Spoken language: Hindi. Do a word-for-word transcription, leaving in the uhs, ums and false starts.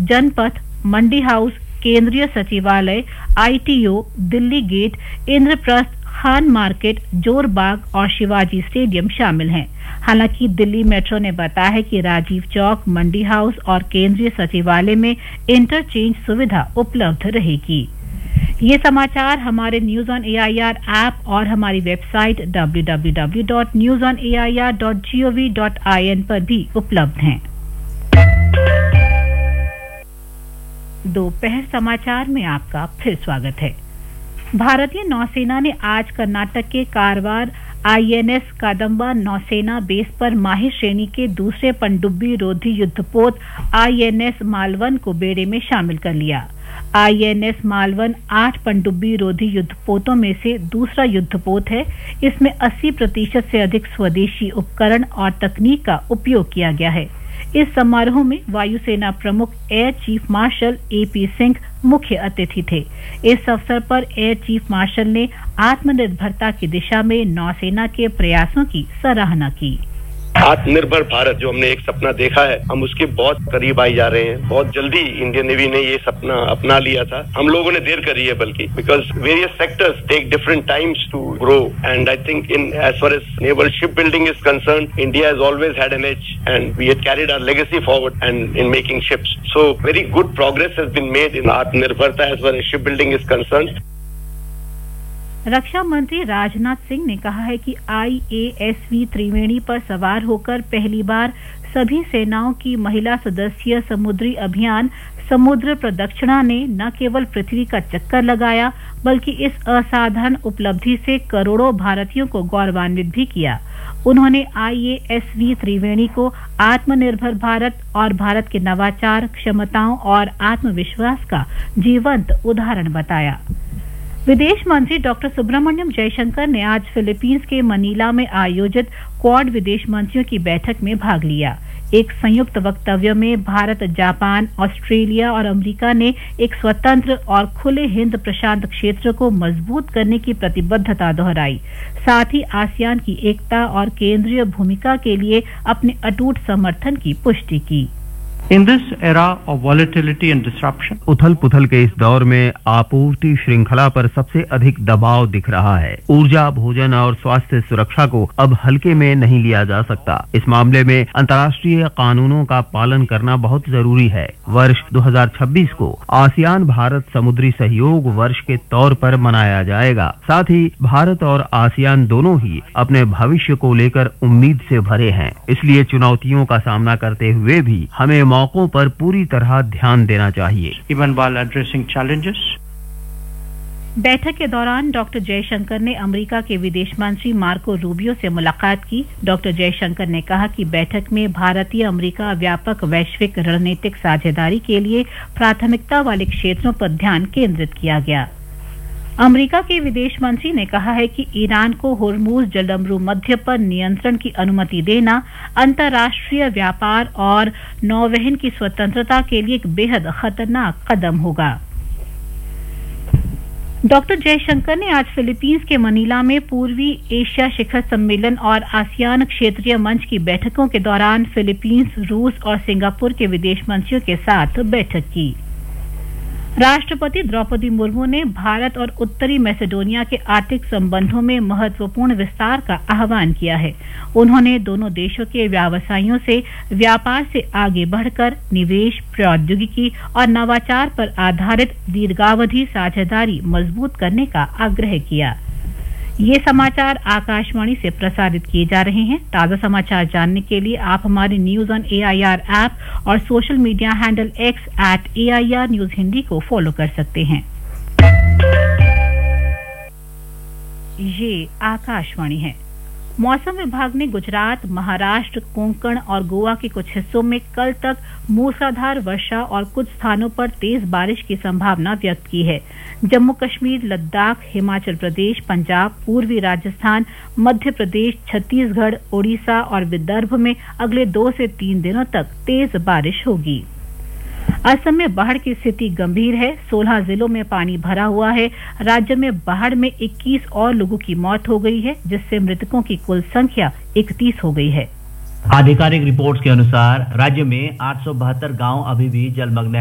जनपथ, मंडी हाउस, केंद्रीय सचिवालय, ITO, Delhi gate, Indraprastha, Khan market, Jorbagh और शिवाजी स्टेडियम शामिल हैं। हालांकि दिल्ली मेट्रो ने बताया है कि राजीव चौक, मंडी हाउस और केंद्रीय सचिवालय में इंटरचेंज सुविधा उपलब्ध रहेगी। ये समाचार हमारे न्यूज ऑन एआईआर ऐप और हमारी website W W W dot news on A I R dot G O V dot I N पर भी उपलब्ध हैं। दोपहर समाचार में आपका फिर स्वागत है। भारतीय नौसेना ने आज कर्नाटक के कारवार आईएनएस कादंबा नौसेना बेस पर माही श्रेणी के दूसरे पनडुब्बी रोधी युद्धपोत आईएनएस मालवन को बेड़े में शामिल कर लिया। आईएनएस मालवन आठ पनडुब्बी रोधी युद्धपोतों में से दूसरा युद्धपोत है। इसमें अस्सी प्रतिशत से अधिक स्वदेशी उपकरण और तकनीक का उपयोग किया गया है। इस समारोह में वायुसेना प्रमुख air chief marshal AP Singh मुख्य अतिथि थे। इस अवसर पर एयर चीफ मार्शल ने आत्मनिर्भरता की दिशा में नौसेना के प्रयासों की सराहना की। आत्मनिर्भर भारत जो हमने एक सपना देखा है, हम उसके बहुत करीब आई जा रहे हैं। बहुत जल्दी इंडियन नेवी ने ये सपना अपना लिया था। हम लोगों ने देर करी है बल्कि, because various sectors take different times to grow and I think in as far as naval ship building is concern, India has always had an as and we had carried our legacy forward and in making ships. So very good progress has been made in आत्मनिर्भरता as far as ship building is concern. रक्षा मंत्री राजनाथ सिंह ने कहा है कि आईएएसवी त्रिवेणी पर सवार होकर पहली बार सभी सेनाओं की महिला सदस्य समुद्री अभियान समुद्र प्रदक्षिणा ने न केवल पृथ्वी का चक्कर लगाया, बल्कि इस असाधारण उपलब्धि से करोड़ों भारतीयों को गौरवान्वित भी किया। उन्होंने आईएएसवी त्रिवेणी को आत्मनिर्भर भारत और भारत के नवाचार, क्षमताओं और आत्मविश्वास का जीवंत उदाहरण बताया। विदेश मंत्री डॉक्टर सुब्रमण्यम जयशंकर ने आज फिलीपींस के मनीला में आयोजित क्वाड विदेश मंत्रियों की बैठक में भाग लिया। एक संयुक्त वक्तव्य में भारत, जापान, ऑस्ट्रेलिया और अमेरिका ने एक स्वतंत्र और खुले हिंद प्रशांत क्षेत्र को मजबूत करने की प्रतिबद्धता दोहराई। साथ ही आसियान की एकता और केंद्रीय भूमिका के लिए अपने अटूट समर्थन की पुष्टि की। In this era of volatility and disruption, उथल पुथल के इस दौर में आपूर्ति श्रृंखला पर सबसे अधिक दबाव दिख रहा है। ऊर्जा, भोजन और स्वास्थ्य सुरक्षा को अब हल्के में नहीं लिया जा सकता। इस मामले में अंतर्राष्ट्रीय कानूनों का पालन करना बहुत जरूरी है। वर्ष दो हज़ार छब्बीस को आसियान भारत समुद्री सहयोग वर्ष के तौर पर मनाया जाएगा। साथ ही भारत और आसियान दोनों ही अपने भविष्य को लेकर उम्मीद से भरे हैं। इसलिए चुनौतियों का सामना करते हुए भी हमें मौकों पर पूरी तरह ध्यान देना चाहिए। even while addressing challenges. बैठक के दौरान डॉक्टर जयशंकर ने अमेरिका के विदेश मंत्री मार्को रूबियो से मुलाकात की। डॉक्टर जयशंकर ने कहा कि बैठक में भारतीय अमेरिका व्यापक वैश्विक रणनीतिक साझेदारी के लिए प्राथमिकता वाले क्षेत्रों पर ध्यान केंद्रित किया गया। अमेरिका के विदेश मंत्री ने कहा है कि ईरान को होर्मुज जलमरू मध्य पर नियंत्रण की अनुमति देना अंतर्राष्ट्रीय व्यापार और नौवहन की स्वतंत्रता के लिए एक बेहद खतरनाक कदम होगा। डॉक्टर जयशंकर ने आज फिलीपींस के मनीला में पूर्वी एशिया शिखर सम्मेलन और आसियान क्षेत्रीय मंच की बैठकों के दौरान फिलीपींस, रूस और सिंगापुर के विदेश मंत्रियों के साथ बैठक की। राष्ट्रपति द्रौपदी मुर्मू ने भारत और उत्तरी मैसेडोनिया के आर्थिक संबंधों में महत्वपूर्ण विस्तार का आह्वान किया है। उन्होंने दोनों देशों के व्यवसायियों से व्यापार से आगे बढ़कर निवेश, प्रौद्योगिकी और नवाचार पर आधारित दीर्घावधि साझेदारी मजबूत करने का आग्रह किया। ये समाचार आकाशवाणी से प्रसारित किए जा रहे हैं। ताज़ा समाचार जानने के लिए आप हमारे न्यूज ऑन एआईआर ऐप और social media handle x eight AIR news Hindi को फॉलो कर सकते हैं। ये आकाशवाणी है। मौसम विभाग ने गुजरात, महाराष्ट्र, कोंकण और गोवा के कुछ हिस्सों में कल तक मूसलाधार वर्षा और कुछ स्थानों पर तेज बारिश की संभावना व्यक्त की है। जम्मू कश्मीर, लद्दाख, हिमाचल प्रदेश, पंजाब, पूर्वी राजस्थान, मध्य प्रदेश, छत्तीसगढ़, ओडिशा और विदर्भ में अगले दो से तीन दिनों तक तेज बारिश होगी। असम में बाढ़ की स्थिति गंभीर है। सोलह जिलों में पानी भरा हुआ है। राज्य में बाढ़ में इक्कीस और लोगों की मौत हो गई है, जिससे मृतकों की कुल संख्या इकतीस हो गई है। आधिकारिक रिपोर्ट्स के अनुसार राज्य में आठ सौ बहत्तर गांव अभी भी जलमग्न